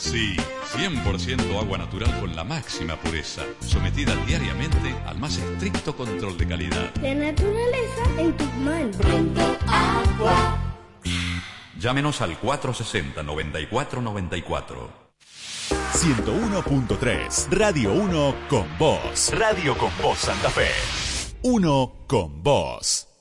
Sí, 100% agua natural con la máxima pureza, sometida diariamente al más estricto control de calidad. La naturaleza en tus manos. Pronto Agua. Llámenos al 460-9494. 101.3 Radio 1 con vos. Radio con vos Santa Fe. 1 con vos.